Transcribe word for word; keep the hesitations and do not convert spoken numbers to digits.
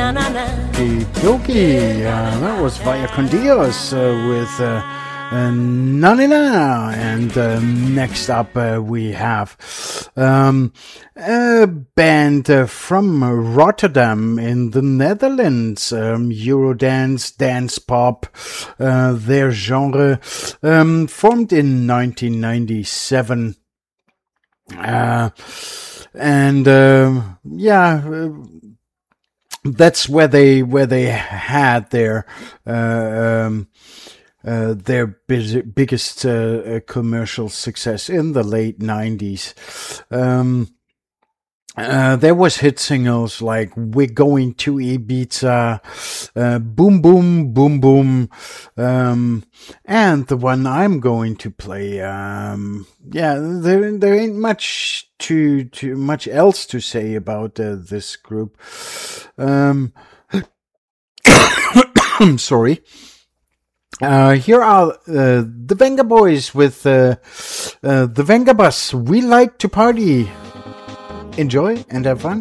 Doki, uh, that was Vaya con Dios uh, with uh, uh, Nanina. And uh, next up uh, we have um, a band uh, from Rotterdam in the Netherlands, um, Eurodance, dance pop, uh, their genre, um, formed in nineteen ninety-seven. Uh, and uh, yeah, uh, that's where they where they had their uh, um, uh, their bus- biggest uh, uh, commercial success in the late nineties. Um, uh, there was hit singles like "We're Going to Ibiza," uh, "Boom Boom Boom Boom," um, and the one I'm going to play. Um, yeah, there there ain't much too too much else to say about uh, this group. Um, I'm sorry. Uh, here are uh, the Venga Boys with uh, uh, the Venga Bus. We like to party. Enjoy and have fun.